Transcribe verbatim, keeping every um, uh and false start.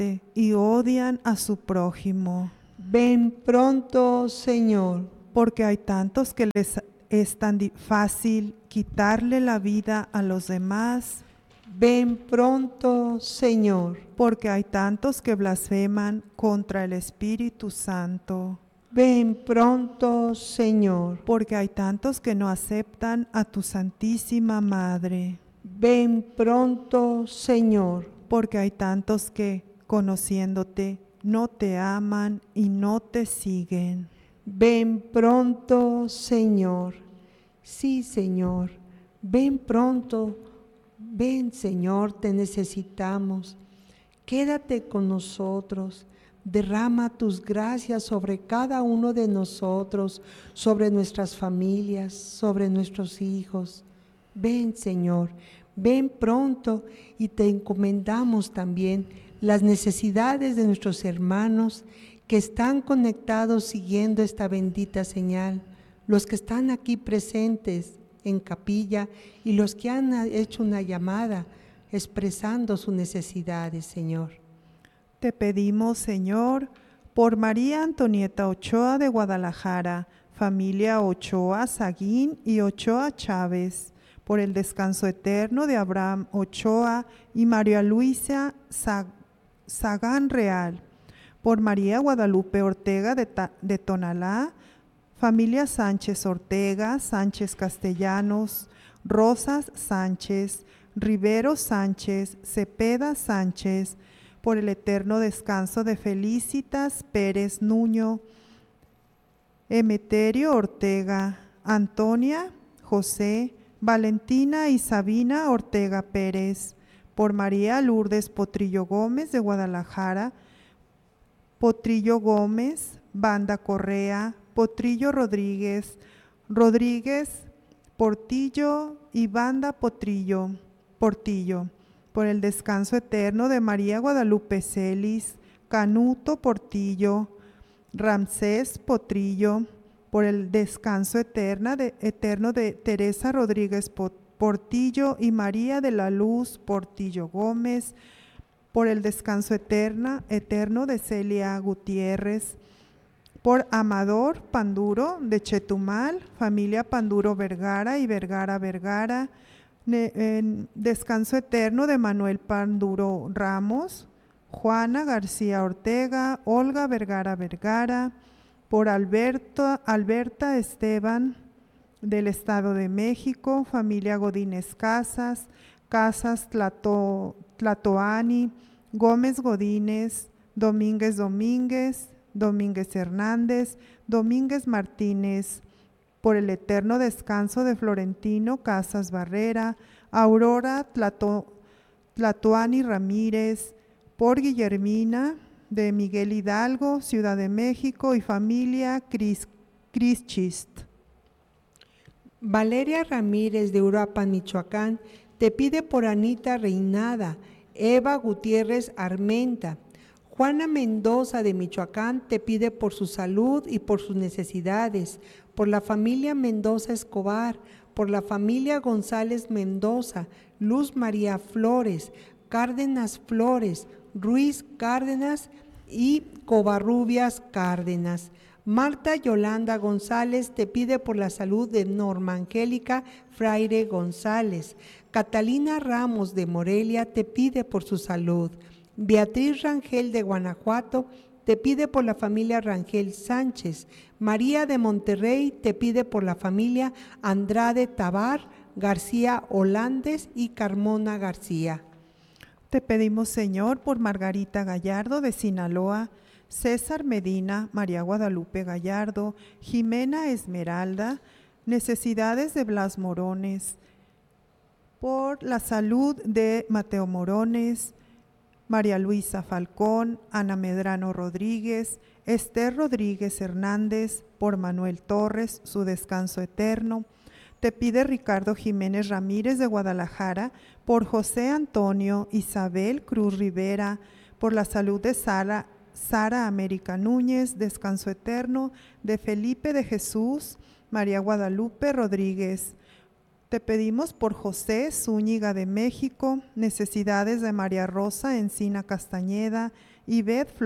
y odian a su prójimo. Ven pronto, Señor. Porque hay tantos que les es tan fácil quitarle la vida a los demás. Ven pronto, Señor. Porque hay tantos que blasfeman contra el Espíritu Santo. Ven pronto, Señor. Porque hay tantos que no aceptan a tu Santísima Madre. Ven pronto, Señor. Porque hay tantos que, conociéndote, no te aman y no te siguen. Ven pronto, Señor. Sí, Señor. Ven pronto. Ven, Señor, te necesitamos. Quédate con nosotros. Derrama tus gracias sobre cada uno de nosotros, sobre nuestras familias, sobre nuestros hijos. Ven, Señor, ven pronto y te encomendamos también las necesidades de nuestros hermanos que están conectados siguiendo esta bendita señal, los que están aquí presentes en capilla y los que han hecho una llamada expresando sus necesidades, Señor. Te pedimos, Señor, por María Antonieta Ochoa de Guadalajara, familia Ochoa Saguín y Ochoa Chávez, por el descanso eterno de Abraham Ochoa y María Luisa Sagán Real, por María Guadalupe Ortega de, de Tonalá, familia Sánchez Ortega, Sánchez Castellanos, Rosas Sánchez, Rivero Sánchez, Cepeda Sánchez, por el eterno descanso de Felicitas Pérez Nuño, Emeterio Ortega, Antonia, José, Valentina y Sabina Ortega Pérez, por María Lourdes Potrillo Gómez de Guadalajara, Potrillo Gómez, Banda Correa, Potrillo Rodríguez, Rodríguez, Portillo y Banda Potrillo, Portillo, por el descanso eterno de María Guadalupe Celis, Canuto Portillo, Ramsés Potrillo, por el descanso eterna de, eterno de Teresa Rodríguez Portillo y María de la Luz Portillo Gómez, por el descanso eterna, eterno de Celia Gutiérrez, por Amador Panduro de Chetumal, familia Panduro Vergara y Vergara Vergara, en descanso eterno de Manuel Panduro Ramos, Juana García Ortega, Olga Vergara Vergara, por Alberto, Alberta Esteban del Estado de México, familia Godínez Casas, Casas Tlato, Tlatoani, Gómez Godínez, Domínguez Domínguez, Domínguez Hernández, Domínguez Martínez, por el eterno descanso de Florentino Casas Barrera, Aurora Tlato, Tlatoani Ramírez, por Guillermina de Miguel Hidalgo, Ciudad de México y familia Cris, Crischist. Valeria Ramírez de Uruapan, Michoacán, te pide por Anita Reinada, Eva Gutiérrez Armenta. Juana Mendoza de Michoacán te pide por su salud y por sus necesidades, por la familia Mendoza Escobar, por la familia González Mendoza, Luz María Flores, Cárdenas Flores, Ruiz Cárdenas y Covarrubias Cárdenas. Marta Yolanda González te pide por la salud de Norma Angélica Fraire González. Catalina Ramos de Morelia te pide por su salud. Beatriz Rangel de Guanajuato te pide por la familia Rangel Sánchez. María de Monterrey te pide por la familia Andrade Tabar, García Holandes y Carmona García. Te pedimos, Señor, por Margarita Gallardo de Sinaloa, César Medina, María Guadalupe Gallardo, Jimena Esmeralda, necesidades de Blas Morones, por la salud de Mateo Morones, María Luisa Falcón, Ana Medrano Rodríguez, Esther Rodríguez Hernández, por Manuel Torres, su descanso eterno. Te pide Ricardo Jiménez Ramírez de Guadalajara, por José Antonio Isabel Cruz Rivera, por la salud de Sara, Sara América Núñez, descanso eterno de Felipe de Jesús, María Guadalupe Rodríguez. Te pedimos por José Zúñiga de México, necesidades de María Rosa Encina Castañeda, Ivette